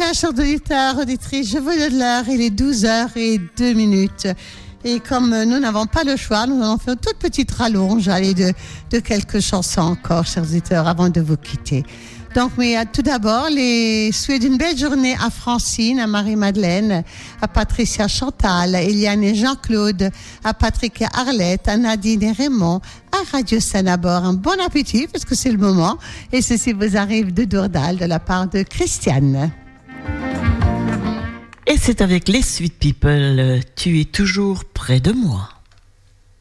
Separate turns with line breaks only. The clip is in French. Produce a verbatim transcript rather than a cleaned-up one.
voilà, chers auditeurs, auditrices, je vous donne l'heure, il est douze heures et deux minutes. Et comme nous n'avons pas le choix, nous allons faire une toute petite rallonge, allez, de, de quelques chansons encore, chers auditeurs, avant de vous quitter. Donc, mais euh, tout d'abord, les souhaits d'une belle journée à Francine, à Marie-Madeleine, à Patricia Chantal, à Eliane et Jean-Claude, à Patrick et Arlette, à Nadine et Raymond, à Radio Sanabord. Un bon appétit, parce que c'est le moment. Et ceci vous arrive de Dourdal, de la part de Christiane.
Et c'est avec les Sweet People, tu es toujours près de moi.